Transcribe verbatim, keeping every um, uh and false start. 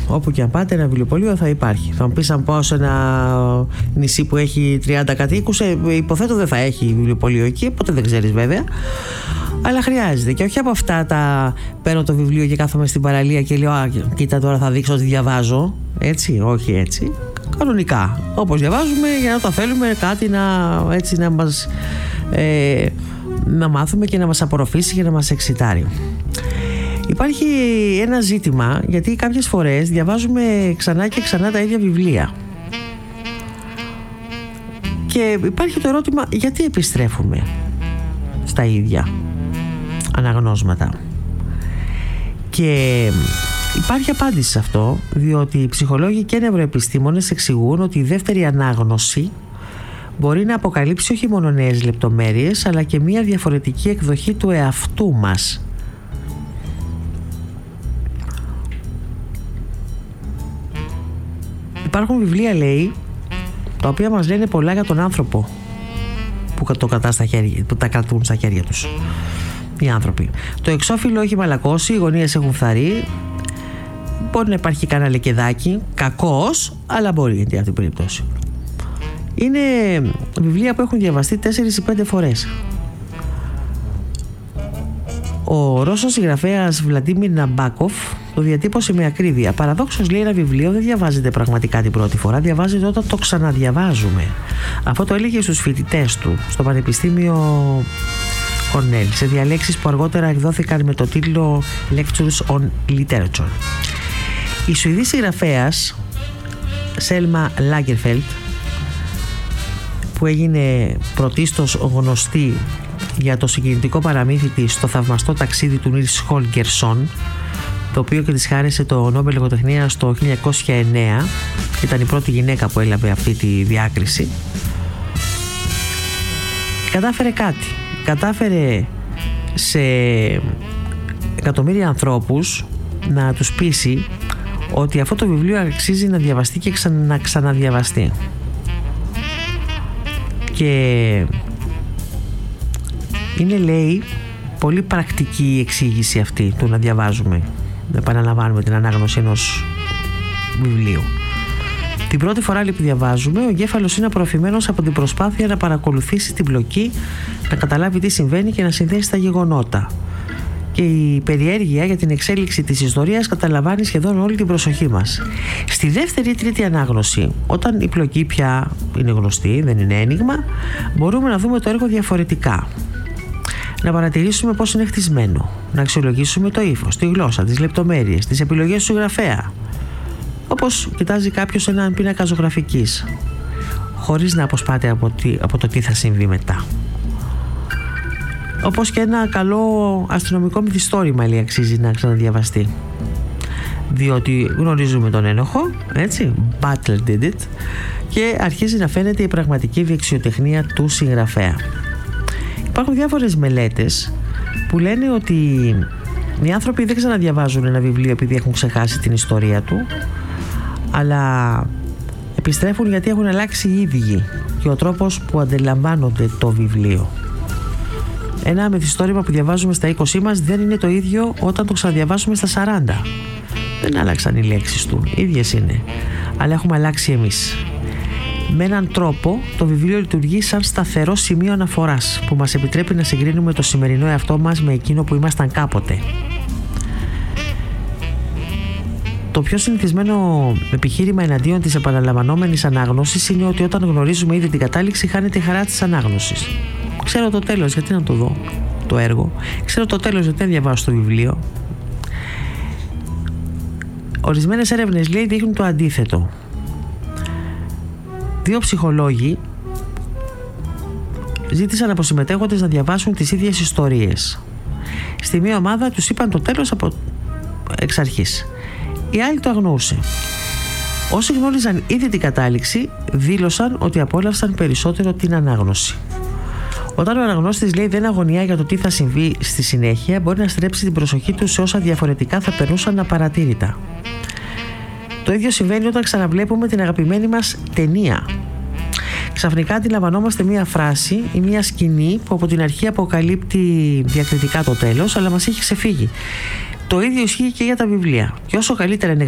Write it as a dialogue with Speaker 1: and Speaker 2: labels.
Speaker 1: Όπου και αν πάτε, ένα βιβλιοπωλείο θα υπάρχει. Θα μου πεις, αν πάω σε ένα νησί που έχει τριάντα κατοίκους, υποθέτω δεν θα έχει βιβλιοπωλείο εκεί, ποτέ δεν ξέρεις βέβαια. Αλλά χρειάζεται. Και όχι από αυτά τα παίρνω το βιβλίο και κάθομαι στην παραλία και λέω, α, κοίτα τώρα θα δείξω ότι διαβάζω. Έτσι, όχι έτσι. Κανονικά. Όπως διαβάζουμε για να το θέλουμε κάτι να, έτσι, να μας ε, να μάθουμε και να μας απορροφήσει και να μας εξητάρει. Υπάρχει ένα ζήτημα, γιατί κάποιες φορές διαβάζουμε ξανά και ξανά τα ίδια βιβλία. Και υπάρχει το ερώτημα, γιατί επιστρέφουμε στα ίδια αναγνώσματα? Και υπάρχει απάντηση σε αυτό, διότι οι ψυχολόγοι και νευροεπιστήμονες εξηγούν ότι η δεύτερη ανάγνωση μπορεί να αποκαλύψει όχι μόνο νέες λεπτομέρειες, αλλά και μια διαφορετική εκδοχή του εαυτού μας. Υπάρχουν βιβλία, λέει, τα οποία μας λένε πολλά για τον άνθρωπο που, το κρατά στα χέρια, που τα κρατούν στα χέρια τους οι άνθρωποι. Το εξώφυλλο έχει μαλακώσει, οι γωνίες έχουν φθαρεί, μπορεί να υπάρχει κανένα λεκεδάκι, κακός, αλλά μπορεί για αυτή την περίπτωση. Είναι βιβλία που έχουν διαβαστεί τέσσερις ή πέντε φορές. Ο Ρώσος συγγραφέας Βλαντίμιρ Ναμπάκοφ το διατύπωσε με ακρίβεια. Παραδόξως, λέει, ένα βιβλίο δεν διαβάζεται πραγματικά την πρώτη φορά, διαβάζεται όταν το ξαναδιαβάζουμε. Αυτό το έλεγε στους φοιτητές του στο Πανεπιστήμιο Κορνέλ, σε διαλέξεις που αργότερα εκδόθηκαν με το τίτλο Lectures on Literature. Η Σουηδή συγγραφέας Σέλμα Λάγκερφελτ, που έγινε πρωτίστως γνωστή για το συγκινητικό παραμύθι της «Το θαυμαστό ταξίδι» του Νίλς Χόλγκερσον, το οποίο και της χάρισε το Νόμπελ Λογοτεχνίας το χίλια εννιακόσια εννέα, ήταν η πρώτη γυναίκα που έλαβε αυτή τη διάκριση, κατάφερε κάτι. Κατάφερε σε εκατομμύρια ανθρώπους να τους πείσει ότι αυτό το βιβλίο αξίζει να διαβαστεί και να ξαναδιαβαστεί. Και είναι, λέει, πολύ πρακτική η εξήγηση αυτή του να διαβάζουμε, να επαναλαμβάνουμε την ανάγνωση ενός βιβλίου. Την πρώτη φορά, λέει, που διαβάζουμε, ο εγκέφαλος είναι απορροφημένος από την προσπάθεια να παρακολουθήσει την πλοκή, να καταλάβει τι συμβαίνει και να συνδέσει τα γεγονότα. Και η περιέργεια για την εξέλιξη της ιστορίας καταλαμβάνει σχεδόν όλη την προσοχή μας. Στη δεύτερη ή τρίτη ανάγνωση, όταν η πλοκή πια είναι γνωστή, δεν είναι ένιγμα, μπορούμε να δούμε το έργο διαφορετικά. Να παρατηρήσουμε πώς είναι χτισμένο, να αξιολογήσουμε το ύφος, τη γλώσσα, τις λεπτομέρειες, τις επιλογές του συγγραφέα. Όπως κοιτάζει κάποιος έναν πίνακα ζωγραφικής, χωρίς να αποσπάται από, τι, από το τι θα συμβεί μετά. Όπως και ένα καλό αστυνομικό μυθιστόρημα, λέει, αξίζει να ξαναδιαβαστεί. Διότι γνωρίζουμε τον ένοχο, έτσι, Butler did it, και αρχίζει να φαίνεται η πραγματική δεξιοτεχνία του συγγραφέα. Υπάρχουν διάφορες μελέτες που λένε ότι οι άνθρωποι δεν ξαναδιαβάζουν ένα βιβλίο επειδή έχουν ξεχάσει την ιστορία του, αλλά επιστρέφουν γιατί έχουν αλλάξει οι ίδιοι και ο τρόπος που αντιλαμβάνονται το βιβλίο. Ένα μυθιστόρημα που διαβάζουμε στα είκοσι μας δεν είναι το ίδιο όταν το ξαναδιαβάσουμε στα σαράντα. Δεν άλλαξαν οι λέξεις του, ίδιες είναι, αλλά έχουμε αλλάξει εμείς. Με έναν τρόπο το βιβλίο λειτουργεί σαν σταθερό σημείο αναφοράς που μας επιτρέπει να συγκρίνουμε το σημερινό εαυτό μας με εκείνο που ήμασταν κάποτε. Το πιο συνηθισμένο επιχείρημα εναντίον της επαναλαμβανόμενης ανάγνωσης είναι ότι όταν γνωρίζουμε ήδη την κατάληξη χάνεται η χαρά της ανάγνωσης. Ξέρω το τέλος, γιατί να το δω το έργο. Ξέρω το τέλος, γιατί να διαβάσω το βιβλίο. Ορισμένες έρευνες, λέει, δείχνουν το αντίθετο. Δύο ψυχολόγοι ζήτησαν από συμμετέχοντες να διαβάσουν τις ίδιες ιστορίες. Στη μία ομάδα τους είπαν το τέλος από εξ αρχής. Η άλλη το αγνοούσε. Όσοι γνώριζαν ήδη την κατάληξη δήλωσαν ότι απόλαυσαν περισσότερο την ανάγνωση. Όταν ο αναγνώστης, λέει, δεν αγωνιά για το τι θα συμβεί στη συνέχεια, μπορεί να στρέψει την προσοχή του σε όσα διαφορετικά θα περνούσαν απαρατήρητα. Το ίδιο συμβαίνει όταν ξαναβλέπουμε την αγαπημένη μας ταινία. Ξαφνικά αντιλαμβανόμαστε μία φράση ή μία σκηνή που από την αρχή αποκαλύπτει διακριτικά το τέλος, αλλά μας έχει ξεφύγει. Το ίδιο ισχύει και για τα βιβλία. Και όσο καλύτερα είναι